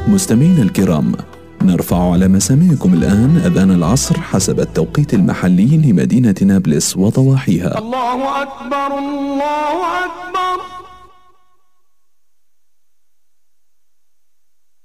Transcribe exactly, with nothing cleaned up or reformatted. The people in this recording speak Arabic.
مستمعينا الكرام، نرفع على مسامعكم الآن أذان العصر حسب التوقيت المحلي لمدينة نابلس وضواحيها. الله أكبر الله أكبر.